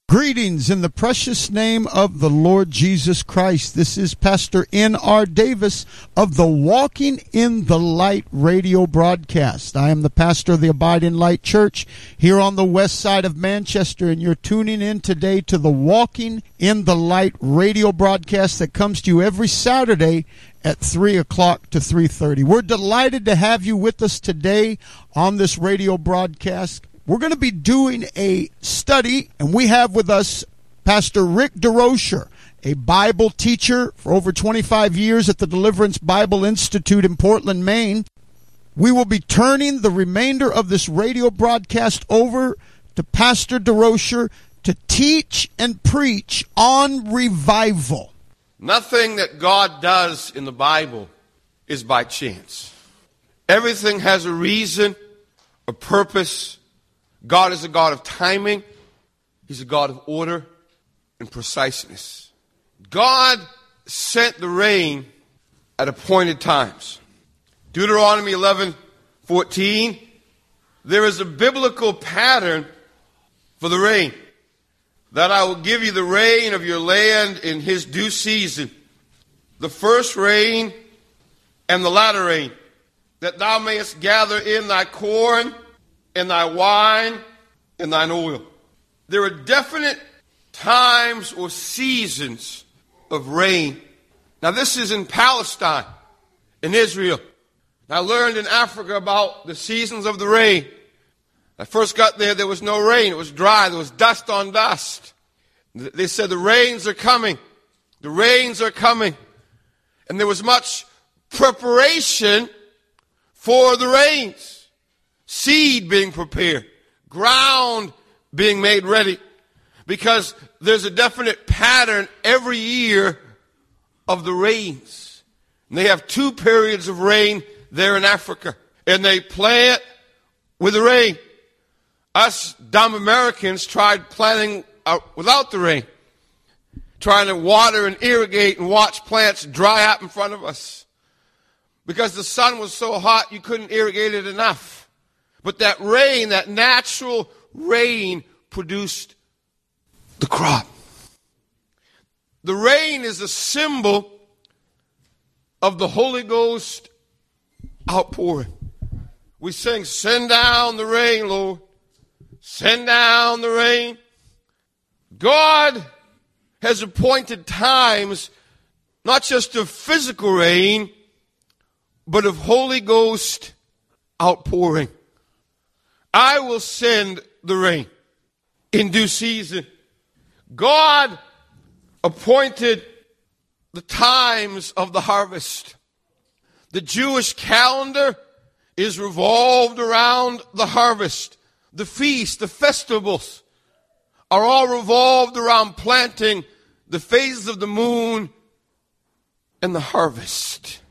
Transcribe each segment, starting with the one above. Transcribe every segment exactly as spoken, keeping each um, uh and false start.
Greetings in the precious name of the Lord Jesus Christ. This is Pastor N R Davis of the Walking in the Light radio broadcast. I am the pastor of the Abide in Light Church here on the west side of Manchester, and you're tuning in today to the Walking in the Light radio broadcast that comes to you every Saturday at three o'clock to three thirty. We're delighted to have you with us today on this radio broadcast. We're going to be doing a study, and we have with us Pastor Rick DeRocher, a Bible teacher for over twenty-five years at the Deliverance Bible Institute in Portland, Maine. We will be turning the remainder of this radio broadcast over to Pastor DeRocher to teach and preach on revival. Nothing that God does in the Bible is by chance. Everything has a reason, a purpose. God is a God of timing. He's a God of order and preciseness. God sent the rain at appointed times. Deuteronomy eleven fourteen, there is a biblical pattern for the rain. That I will give you the rain of your land in his due season, the first rain and the latter rain, that thou mayest gather in thy corn and thy wine and thine oil. There are definite times or seasons of rain. Now this is in Palestine, in Israel. I learned in Africa about the seasons of the rain. I first got there, there was no rain. It was dry. There was dust on dust. They said the rains are coming. The rains are coming. And there was much preparation for the rains. Seed being prepared, ground being made ready, because there's a definite pattern every year of the rains. And they have two periods of rain there in Africa, and they plant with the rain. Us dumb Americans tried planting out without the rain, trying to water and irrigate and watch plants dry up in front of us. Because the sun was so hot, you couldn't irrigate it enough. But that rain, that natural rain, produced the crop. The rain is a symbol of the Holy Ghost outpouring. We sing, send down the rain, Lord. Send down the rain. God has appointed times, not just of physical rain, but of Holy Ghost outpouring. I will send the rain in due season. God appointed the times of the harvest. The Jewish calendar is revolved around the harvest. The feasts, the festivals are all revolved around planting, the phases of the moon, and the harvest.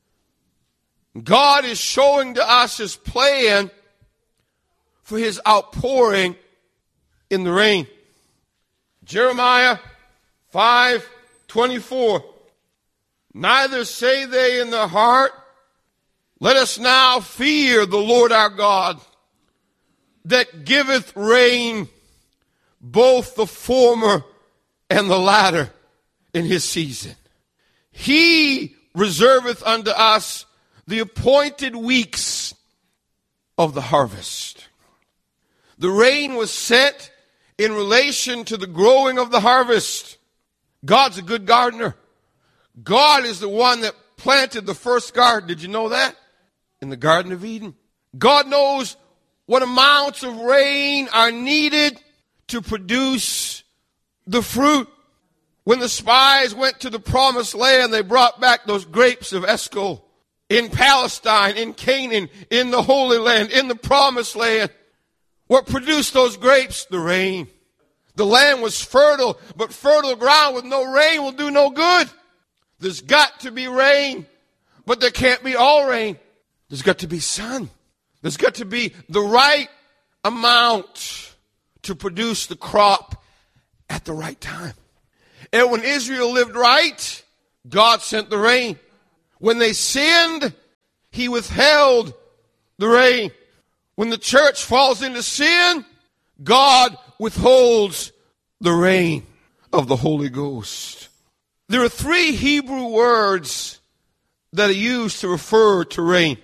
God is showing to us his plan for his outpouring in the rain. Jeremiah five twenty-four. Neither say they in their heart, let us now fear the Lord our God, that giveth rain, both the former and the latter in his season. He reserveth unto us the appointed weeks of the harvest. The rain was sent in relation to the growing of the harvest. God's a good gardener. God is the one that planted the first garden. Did you know that? In the Garden of Eden. God knows what amounts of rain are needed to produce the fruit. When the spies went to the promised land, they brought back those grapes of Eshcol. In Palestine, in Canaan, in the Holy Land, in the promised land. What produced those grapes? The rain. The land was fertile, but fertile ground with no rain will do no good. There's got to be rain, but there can't be all rain. There's got to be sun. There's got to be the right amount to produce the crop at the right time. And when Israel lived right, God sent the rain. When they sinned, he withheld the rain. When the church falls into sin, God withholds the rain of the Holy Ghost. There are three Hebrew words that are used to refer to rain.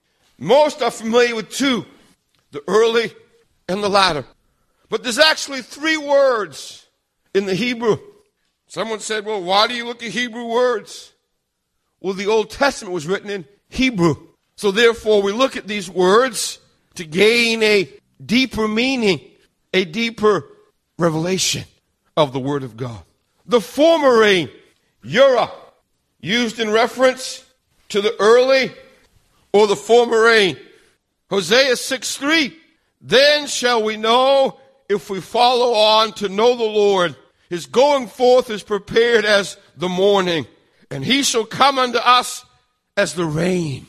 Most are familiar with two, the early and the latter. But there's actually three words in the Hebrew. Someone said, well, why do you look at Hebrew words? Well, the Old Testament was written in Hebrew. So therefore, we look at these words to gain a deeper meaning, a deeper revelation of the Word of God. The former rain, Yura, used in reference to the early or the former rain. Hosea six three, then shall we know if we follow on to know the Lord. His going forth is prepared as the morning, and he shall come unto us as the rain,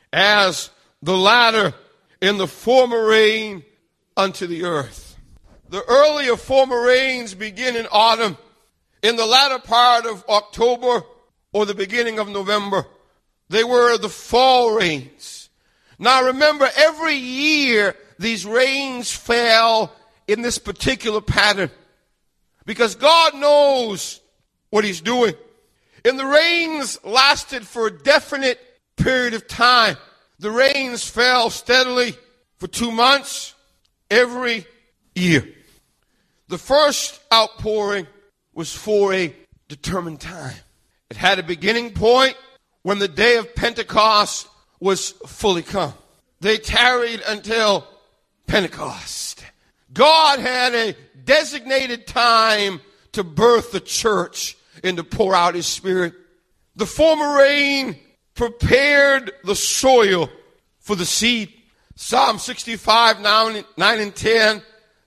as the latter in the former rain unto the earth. The earlier former rains begin in autumn, in the latter part of October or the beginning of November. They were the fall rains. Now remember, every year these rains fell in this particular pattern because God knows what he's doing. And the rains lasted for a definite period of time. The rains fell steadily for two months every year. The first outpouring was for a determined time. It had a beginning point when the day of Pentecost was fully come. They tarried until Pentecost. God had a designated time to birth the church and to pour out his Spirit. The former rain prepared the soil for the seed. Psalm sixty-five, nine and ten,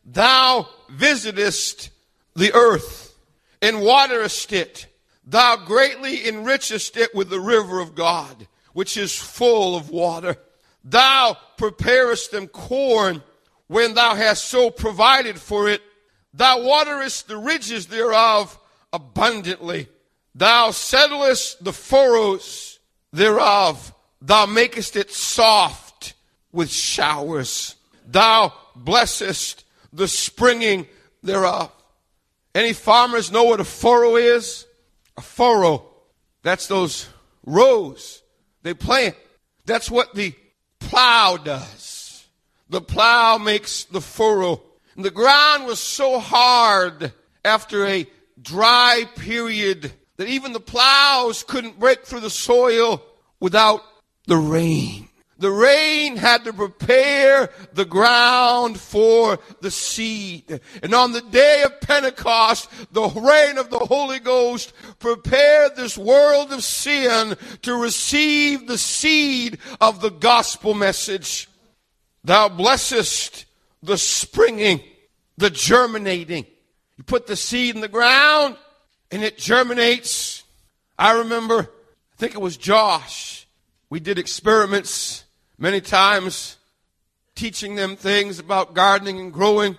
thou visitest the earth and waterest it. Thou greatly enrichest it with the river of God, which is full of water. Thou preparest them corn when thou hast so provided for it. Thou waterest the ridges thereof abundantly. Thou settlest the furrows thereof. Thou makest it soft with showers. Thou blessest the springing thereof. Any farmers know what a furrow is? A furrow. That's those rows they plant. That's what the plow does. The plow makes the furrow. And the ground was so hard after a dry period that even the plows couldn't break through the soil without the rain. The rain had to prepare the ground for the seed. And on the day of Pentecost, the rain of the Holy Ghost prepared this world of sin to receive the seed of the gospel message. Thou blessest the springing, the germinating. You put the seed in the ground and it germinates. I remember, I think it was Josh. We did experiments many times, teaching them things about gardening and growing.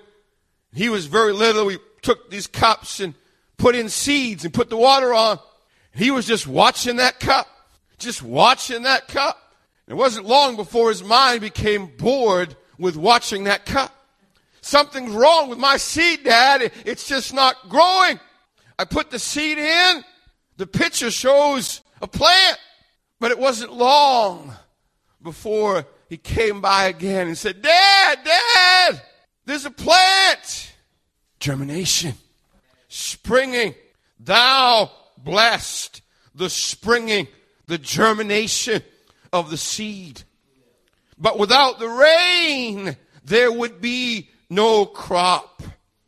He was very little. We took these cups and put in seeds and put the water on. He was just watching that cup, just watching that cup. It wasn't long before his mind became bored with watching that cup. Something's wrong with my seed, Dad. It's just not growing. I put the seed in. The picture shows a plant, but it wasn't long before he came by again and said, Dad, Dad, there's a plant. Germination. Springing. Thou blessed the springing, the germination of the seed. But without the rain, there would be no crop.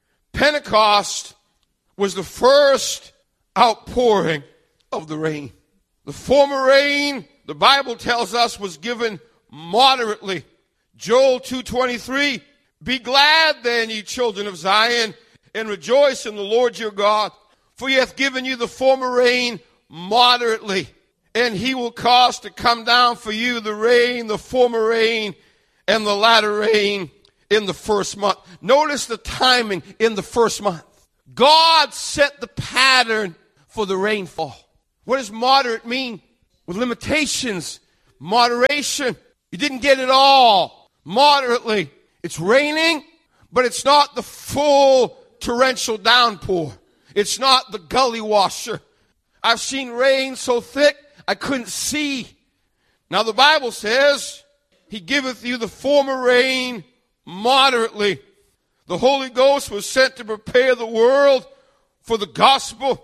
Pentecost was the first outpouring of the rain. The former rain, the Bible tells us, was given moderately. Joel two twenty-three, be glad then, ye children of Zion, and rejoice in the Lord your God, for he hath given you the former rain moderately, and he will cause to come down for you the rain, the former rain, and the latter rain in the first month. Notice the timing in the first month. God set the pattern for the rainfall. What does moderate mean? With limitations, moderation. You didn't get it all. Moderately. It's raining, but it's not the full torrential downpour. It's not the gully washer. I've seen rain so thick I couldn't see. Now the Bible says, he giveth you the former rain moderately. The Holy Ghost was sent to prepare the world for the gospel.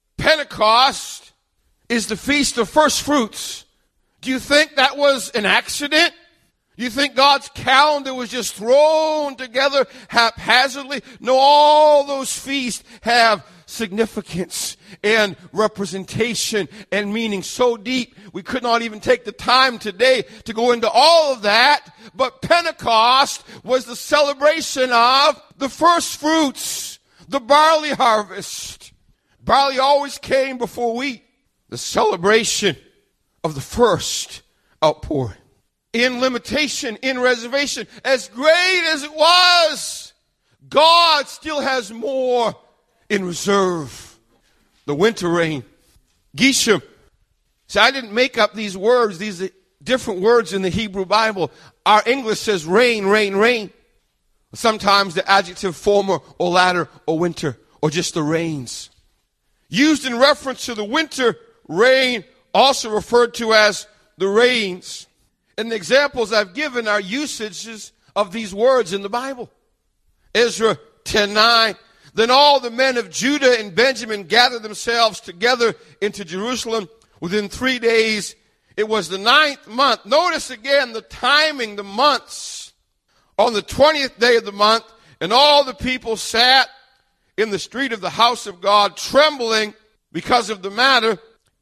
Pentecost is the feast of first fruits. Do you think that was an accident? Do you think God's calendar was just thrown together haphazardly? No, all those feasts have significance and representation and meaning so deep we could not even take the time today to go into all of that. But Pentecost was the celebration of the first fruits, the barley harvest. Barley always came before wheat. The celebration of the first outpouring. In limitation, in reservation, as great as it was, God still has more in reserve. The winter rain. Geshem. See, I didn't make up these words. These are different words in the Hebrew Bible. Our English says rain, rain, rain. Sometimes the adjective former or latter or winter or just the rains. Used in reference to the winter rain, also referred to as the rains. And the examples I've given are usages of these words in the Bible. Ezra ten nine. Then all the men of Judah and Benjamin gathered themselves together into Jerusalem within three days. It was the ninth month. Notice again the timing, the months. On the twentieth day of the month, and all the people sat in the street of the house of God, trembling because of the matter,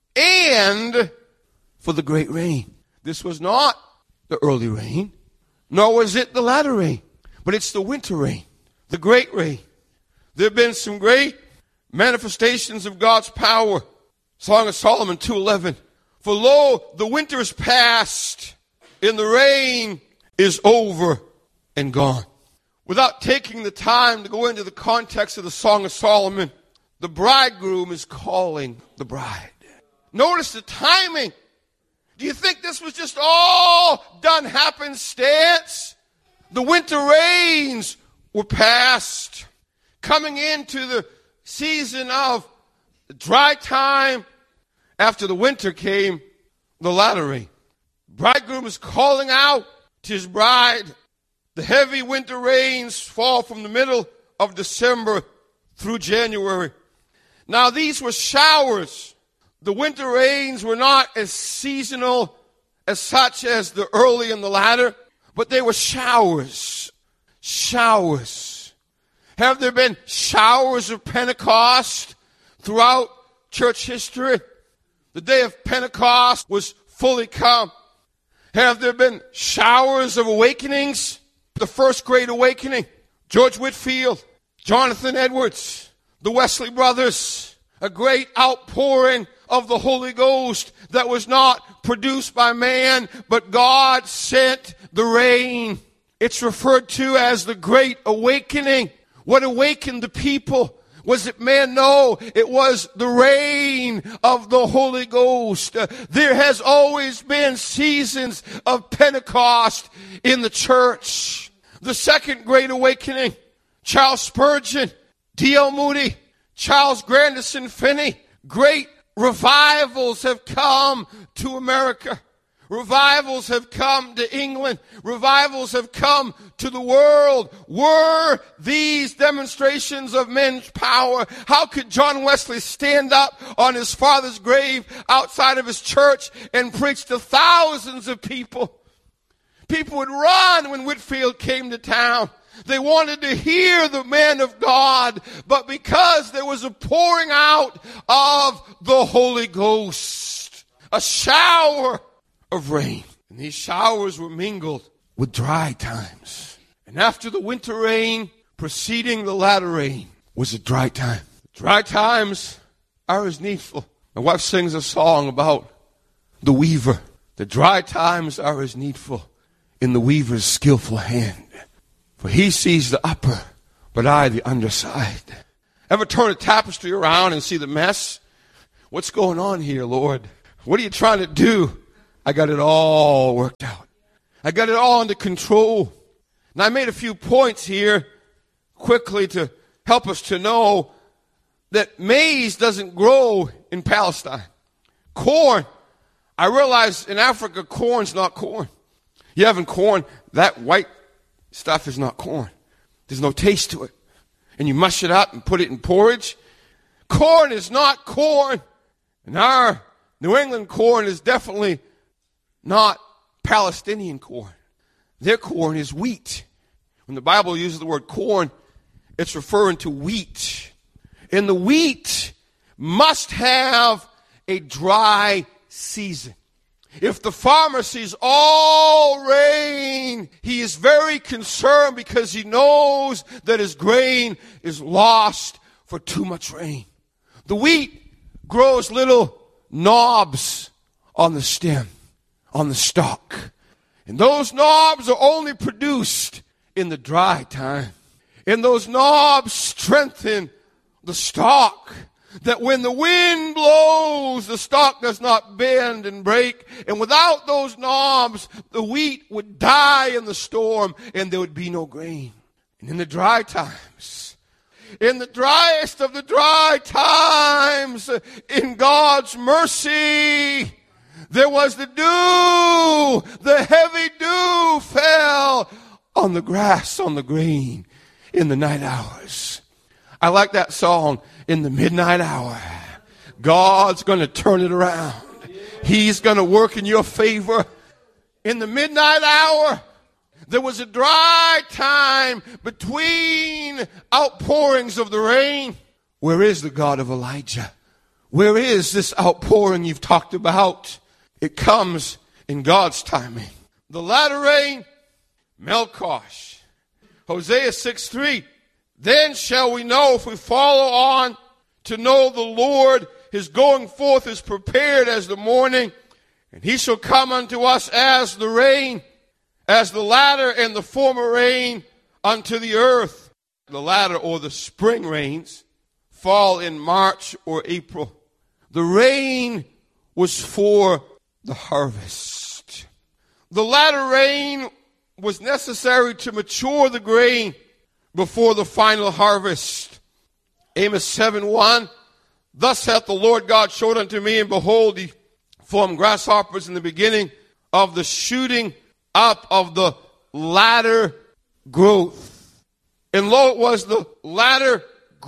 and for the great rain. This was not the early rain, nor was it the latter rain, but it's the winter rain, the great rain. There have been some great manifestations of God's power. Song of Solomon two eleven. For lo, the winter is past, and the rain is over and gone. Without taking the time to go into the context of the Song of Solomon, the bridegroom is calling the bride. Notice the timing. Do you think this was just all done happenstance? The winter rains were past. Coming into the season of dry time, after the winter came the latter rain. Bridegroom is calling out to his bride. The heavy winter rains fall from the middle of December through January. Now these were showers. The winter rains were not as seasonal as such as the early and the latter, but they were showers. Showers. Have there been showers of Pentecost throughout church history? The day of Pentecost was fully come. Have there been showers of awakenings? The first great awakening, George Whitefield, Jonathan Edwards, the Wesley brothers, a great outpouring of the Holy Ghost that was not produced by man, but God sent the rain. It's referred to as the Great Awakening. What awakened the people? Was it man? No, it was the rain of the Holy Ghost. Uh, there has always been seasons of Pentecost in the church. The second Great Awakening, Charles Spurgeon, D L Moody, Charles Grandison Finney, great revivals have come to America. Revivals have come to England. Revivals have come to the world. Were these demonstrations of men's power? How could John Wesley stand up on his father's grave outside of his church and preach to thousands of people? People would run when Whitefield came to town. They wanted to hear the man of God, but because there was a pouring out of the Holy Ghost, a shower of rain. And these showers were mingled with dry times. And after the winter rain, preceding the latter rain, was a dry time. Dry times are as needful. My wife sings a song about the weaver. The dry times are as needful in the weaver's skillful hand. For he sees the upper, but I the underside. Ever turn a tapestry around and see the mess? What's going on here, Lord? What are you trying to do? I got it all worked out. I got it all under control. And I made a few points here quickly to help us to know that maize doesn't grow in Palestine. Corn, I realize in Africa, corn's not corn. You having corn, that white stuff is not corn. There's no taste to it. And you mush it up and put it in porridge. Corn is not corn. And our New England corn is definitely not Palestinian corn. Their corn is wheat. When the Bible uses the word corn, it's referring to wheat. And the wheat must have a dry season. If the farmer sees all rain, he is very concerned because he knows that his grain is lost for too much rain. The wheat grows little knobs on the stem, on the stalk. And those knobs are only produced in the dry time. And those knobs strengthen the stalk, that when the wind blows, the stalk does not bend and break. And without those knobs, the wheat would die in the storm and there would be no grain. And in the dry times, in the driest of the dry times, in God's mercy, there was the dew, the heavy dew fell on the grass, on the grain in the night hours. I like that song, In the Midnight Hour. God's going to turn it around. He's going to work in your favor. In the midnight hour, there was a dry time between outpourings of the rain. Where is the God of Elijah? Where is this outpouring you've talked about? It comes in God's timing. The latter rain, Melkosh. Hosea six three. Then shall we know if we follow on to know the Lord, his going forth is prepared as the morning, and he shall come unto us as the rain, as the latter and the former rain unto the earth. The latter, or the spring rains, fall in March or April. The rain was for the harvest. The latter rain was necessary to mature the grain before the final harvest. Amos seven one. Thus hath the Lord God showed unto me, and behold, he formed grasshoppers in the beginning of the shooting up of the latter growth. And lo, it was the latter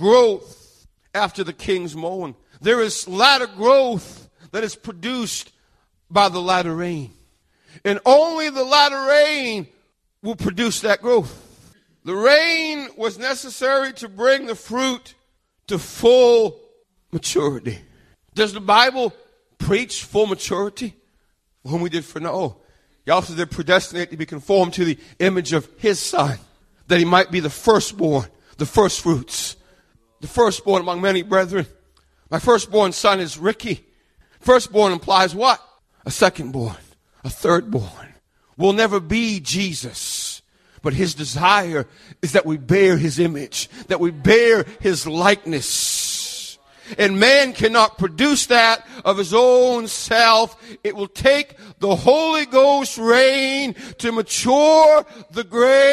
growth after the king's mowing. There is latter growth that is produced by the latter rain. And only the latter rain will produce that growth. The rain was necessary to bring the fruit to full maturity. Does the Bible preach full maturity? Whom we did for no. He also did predestinate to be conformed to the image of his Son, that he might be the firstborn, the first fruits, the firstborn among many brethren. My firstborn son is Ricky. Firstborn implies what? A secondborn, a thirdborn. We'll never be Jesus, but his desire is that we bear his image, that we bear his likeness. And man cannot produce that of his own self. It will take the Holy Ghost rain to mature the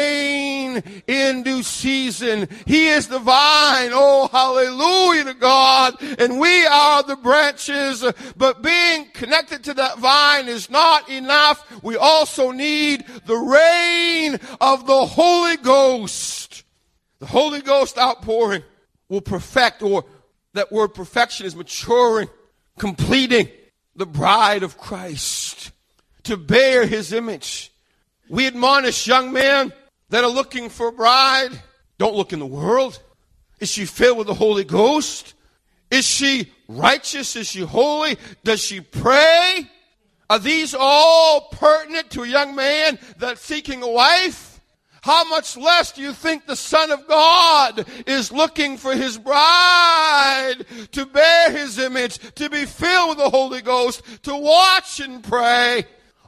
grain in due season. He is the vine. Oh, hallelujah to God. And we are the branches. But being connected to that vine is not enough. We also need the rain of the Holy Ghost. The Holy Ghost outpouring will perfect, or that word perfection is maturing, completing the bride of Christ to bear his image. We admonish young men that are looking for a bride. Don't look in the world. Is she filled with the Holy Ghost? Is she righteous? Is she holy? Does she pray? Are these all pertinent to a young man that's seeking a wife? How much less do you think the Son of God is looking for his bride to bear his image, to be filled with the Holy Ghost, to watch and pray?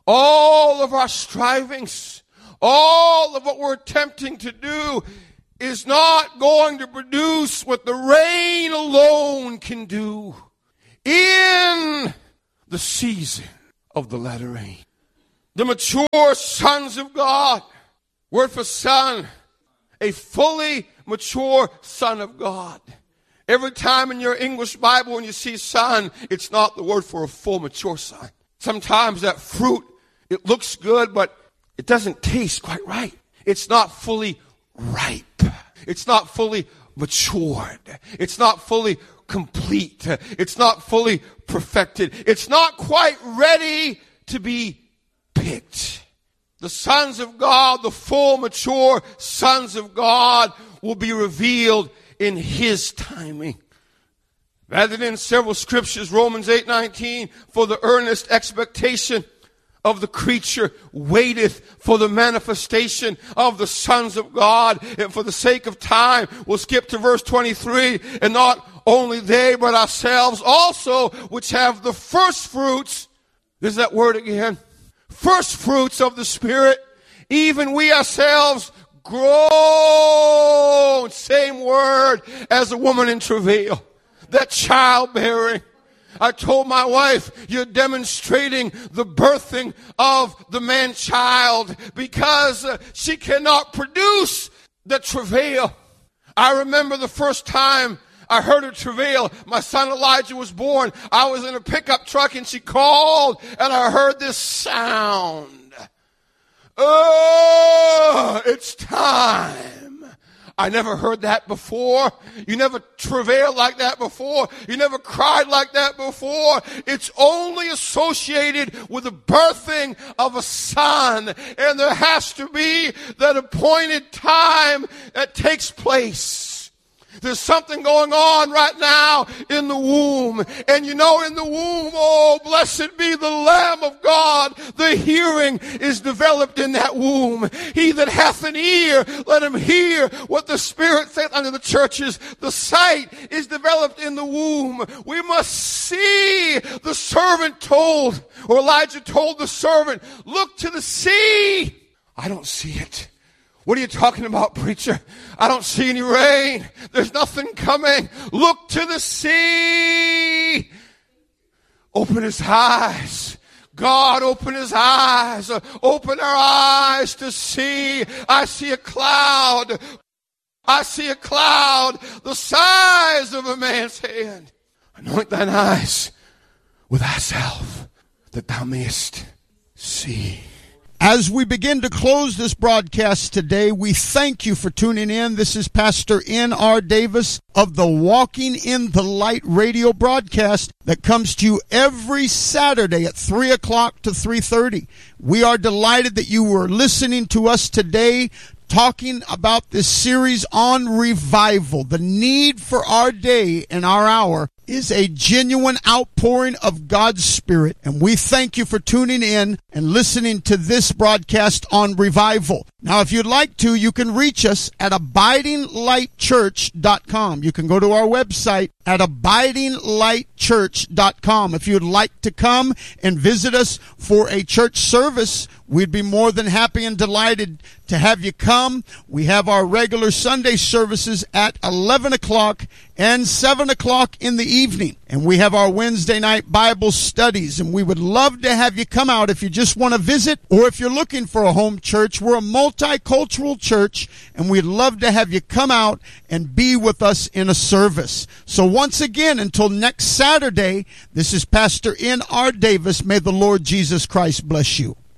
All of our strivings, all of what we're attempting to do is not going to produce what the rain alone can do in the season of the latter rain. The mature sons of God, word for son, a fully mature son of God. Every time in your English Bible when you see son, it's not the word for a full mature son. Sometimes that fruit, it looks good, but it doesn't taste quite right. It's not fully ripe. It's not fully matured. It's not fully complete. It's not fully perfected. It's not quite ready to be picked. The sons of God, the full mature sons of God, will be revealed in His timing. Rather than several scriptures, Romans eight nineteen, for the earnest expectation of the creature waiteth for the manifestation of the sons of God. And for the sake of time, we'll skip to verse twenty-three. And not only they, but ourselves also, which have the first fruits. There's that word again. First fruits of the Spirit. Even we ourselves groan. Same word as a woman in travail. That childbearing. I told my wife, you're demonstrating the birthing of the man-child because uh, she cannot produce the travail. I remember the first time I heard her travail. My son Elijah was born. I was in a pickup truck and she called and I heard this sound. Oh, it's time. I never heard that before. You never travailed like that before. You never cried like that before. It's only associated with the birthing of a son. And there has to be that appointed time that takes place. There's something going on right now in the womb. And you know, in the womb, oh, blessed be the Lamb of God. The hearing is developed in that womb. He that hath an ear, let him hear what the Spirit saith unto the churches. The sight is developed in the womb. We must see. The servant told, or Elijah told the servant, look to the sea. I don't see it. What are you talking about, preacher? I don't see any rain. There's nothing coming. Look to the sea. Open his eyes. God, open his eyes. Open our eyes to see. I see a cloud. I see a cloud the size of a man's hand. Anoint thine eyes with thyself that thou mayest see. As we begin to close this broadcast today, we thank you for tuning in. This is Pastor N R Davis of the Walking in the Light radio broadcast that comes to you every Saturday at three o'clock to three thirty. We are delighted that you were listening to us today, talking about this series on revival. The need for our day and our hour is a genuine outpouring of God's Spirit. And we thank you for tuning in and listening to this broadcast on revival. Now, if you'd like to, you can reach us at abiding light church dot com. You can go to our website at abiding light church dot com. If you'd like to come and visit us for a church service, we'd be more than happy and delighted to have you come. We have our regular Sunday services at eleven o'clock and seven o'clock in the evening. And we have our Wednesday night Bible studies. And we would love to have you come out if you just want to visit or if you're looking for a home church. We're a multicultural church, and we'd love to have you come out and be with us in a service. So once again, until next Saturday, this is Pastor N R Davis. May the Lord Jesus Christ bless you.